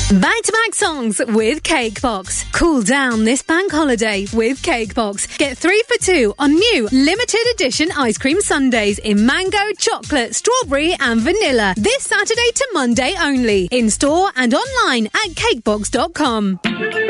Back-to-back songs with Cakebox. Cool down this bank holiday with Cakebox. Get 3 for 2 on new limited edition ice cream sundaes in mango, chocolate, strawberry and vanilla. This Saturday to Monday only. In store and online at cakebox.com.